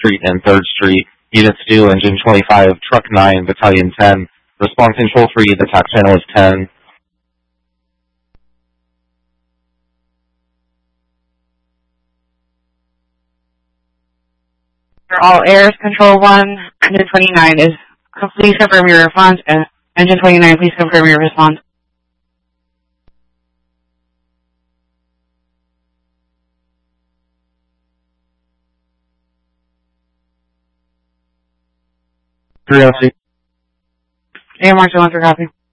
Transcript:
Street and 3rd Street. Units due, Engine 25, Truck 9, Battalion 10. Response Control 3, the TAC channel is 10. For all airs, Control 1, Engine 29 is, please confirm your response, and Engine 29, please confirm your response. Air Marshal, 1 for copy.